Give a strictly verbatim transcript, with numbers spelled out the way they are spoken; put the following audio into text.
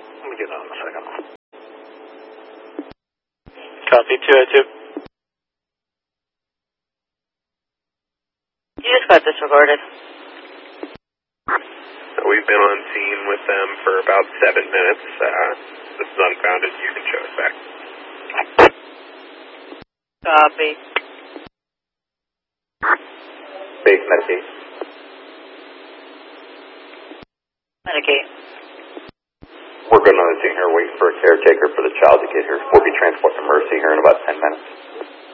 Let me get on in a second. Copy, two oh two. You just got disregarded. So we've been on scene with them for about seven minutes. Uh, this is unfounded. You can show us back. Copy. Base Medicaid. Medicaid. We're good on the scene here, waiting for a caretaker for the child to get here. We'll be transporting to Mercy here in about ten minutes.